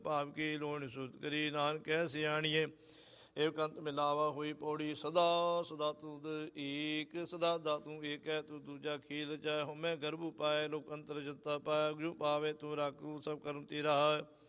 ਭਾਵ ਕੀ ਲੋਣ ਸੁਤ ਕਰੀ ਨਾਨਕ ਕਹਿ ਸਿਆਣੀਏ। ਏਕੰਤ ਮਿਲਾਵਾ ਹੋਈ ਪੌੜੀ ਸਦਾ ਸਦਾ ਤੁਧ ਏਕ ਸਦਾ ਦਾ ਤੂੰ ਏਕ ਹੈ ਤੂੰ ਦੂਜਾ ਖੀਲ ਚਾਹੇ ਹੋਮੈ ਗਰਭੂ ਪਾਏ ਲੋਕ ਅੰਤਰ ਜਨਤਾ ਪਾਏ ਗੁਰੂ ਪਾਵੇ ਤੂੰ ਰਾਖੂ ਸਭ ਕਰਮ ਤੇਰਾ।